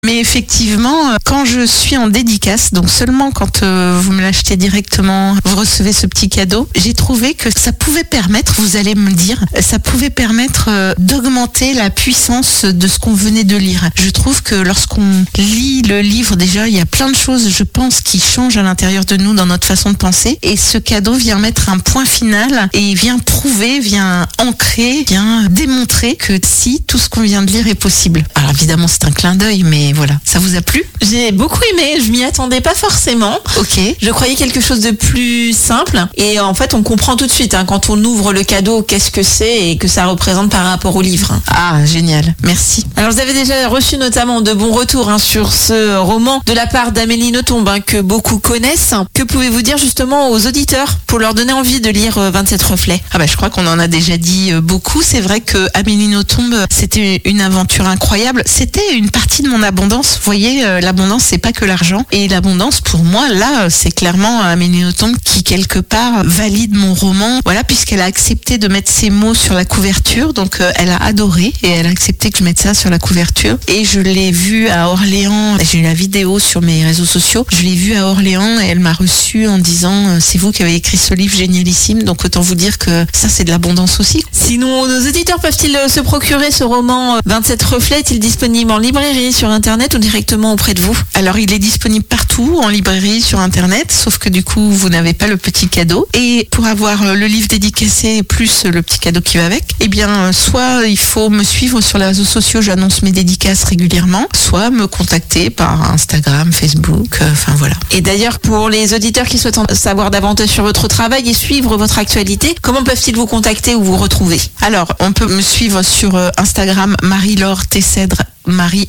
Mais effectivement, quand je suis en dédicace, donc seulement quand vous me l'achetez directement, vous recevez ce petit cadeau, j'ai trouvé que ça pouvait permettre, vous allez me le dire, ça pouvait permettre d'augmenter la puissance de ce qu'on venait de lire. Je trouve que lorsqu'on lit le livre, déjà, il y a plein de choses, je pense, qui changent à l'intérieur de nous dans notre façon de penser. Et ce cadeau vient mettre un point final et vient prouver, vient ancrer, vient démontrer que si tout ce qu'on vient de lire est possible. Alors évidemment, c'est un clin d'œil, mais voilà. Ça vous a plu? J'ai beaucoup aimé, je m'y attendais pas forcément. Ok. Je croyais quelque chose de plus simple et en fait on comprend tout de suite quand on ouvre le cadeau qu'est-ce que c'est et que ça représente par rapport au livre. Ah, génial, merci. Alors vous avez déjà reçu notamment de bons retours sur ce roman de la part d'Amélie Nothomb que beaucoup connaissent. Que pouvez-vous dire justement aux auditeurs pour leur donner envie de lire 27 reflets? Ah bah je crois qu'on en a déjà dit beaucoup. C'est vrai que Amélie Nothomb, c'était une aventure incroyable. C'était une partie de mon abondance. Vous voyez, l'abondance, c'est pas que l'argent. Et l'abondance, pour moi, là, c'est clairement Amélie Nothomb qui, quelque part, valide mon roman. Voilà, puisqu'elle a accepté de mettre ses mots sur la couverture. Donc, elle a adoré et elle a accepté que je mette ça sur la couverture. Et je l'ai vue à Orléans. J'ai eu la vidéo sur mes réseaux sociaux. Je l'ai vue à Orléans et elle m'a reçue en disant c'est vous qui avez écrit ce livre génialissime. Donc, autant vous dire que ça, c'est de l'abondance aussi. Sinon, nos auditeurs peuvent-ils se procurer ce roman 27 reflets? Est-il disponible en librairie, sur Internet ou directement auprès de vous? Alors, il est disponible partout, en librairie, sur Internet, sauf que du coup, vous n'avez pas le petit cadeau. Et pour avoir le livre dédicacé plus le petit cadeau qui va avec, eh bien, soit il faut me suivre sur les réseaux sociaux, j'annonce mes dédicaces régulièrement, soit me contacter par Instagram, Facebook, enfin voilà. Et d'ailleurs, pour les auditeurs qui souhaitent en savoir davantage sur votre travail et suivre votre actualité, comment peuvent-ils vous contacter ou vous retrouver? Alors, on peut me suivre sur Instagram, Marie-Laure Tessèdre, Marie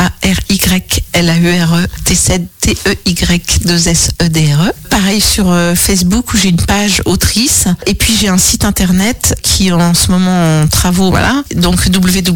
Marylaure Tessèdre, Tey2S-E-D-R-E. Pareil sur Facebook où j'ai une page autrice. Et puis j'ai un site internet qui est en ce moment en travaux, voilà. Donc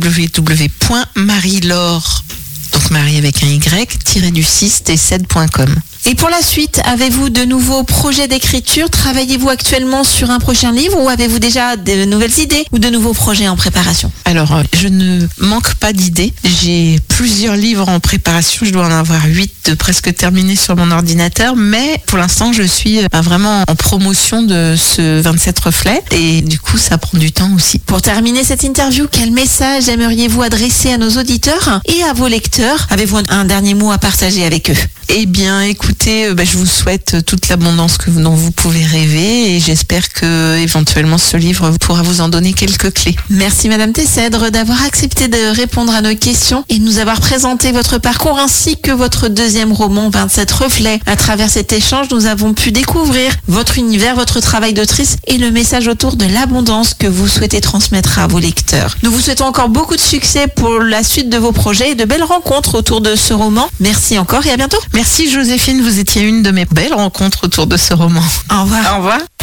www.marylaure, donc Marie avec un Y, -du6tessèdre.com. Et pour la suite, avez-vous de nouveaux projets d'écriture? Travaillez-vous actuellement sur un prochain livre ou avez-vous déjà de nouvelles idées ou de nouveaux projets en préparation? Alors, je ne manque pas d'idées. J'ai plusieurs livres en préparation. Je dois en avoir 8 de presque terminés sur mon ordinateur. Mais pour l'instant, je suis vraiment en promotion de ce 27 reflets. Et du coup, ça prend du temps aussi. Pour terminer cette interview, quel message aimeriez-vous adresser à nos auditeurs et à vos lecteurs? Avez-vous un dernier mot à partager avec eux? Eh bien, écoutez, je vous souhaite toute l'abondance dont vous pouvez rêver et j'espère que éventuellement ce livre pourra vous en donner quelques clés. Merci Madame Tessèdre d'avoir accepté de répondre à nos questions et de nous avoir présenté votre parcours ainsi que votre deuxième roman 27 reflets. À travers cet échange, nous avons pu découvrir votre univers, votre travail d'autrice et le message autour de l'abondance que vous souhaitez transmettre à vos lecteurs. Nous vous souhaitons encore beaucoup de succès pour la suite de vos projets et de belles rencontres autour de ce roman. Merci encore et à bientôt. Merci Joséphine, vous étiez une de mes belles rencontres autour de ce roman. Au revoir. Au revoir.